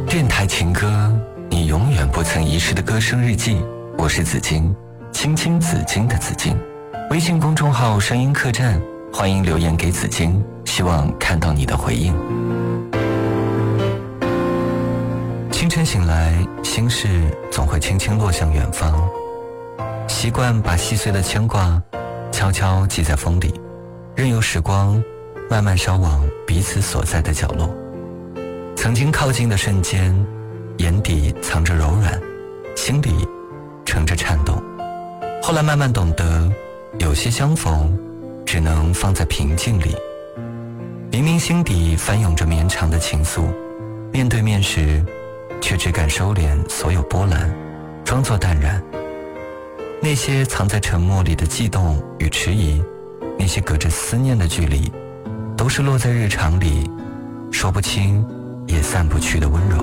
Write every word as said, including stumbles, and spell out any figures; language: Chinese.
电台情歌，你永远不曾遗失的歌声日记。我是紫金，青青紫金的紫金。微信公众号声音客栈，欢迎留言给紫金，希望看到你的回应。清晨醒来，心事总会轻轻落向远方，习惯把细碎的牵挂悄悄记在风里，任由时光慢慢烧往彼此所在的角落。曾经靠近的瞬间，眼底藏着柔软，心里盛着颤动。后来慢慢懂得，有些相逢只能放在平静里。明明心底翻涌着绵长的情愫，面对面时却只敢收敛所有波澜，装作淡然。那些藏在沉默里的悸动与迟疑，那些隔着思念的距离，都是落在日常里说不清也散不去的温柔。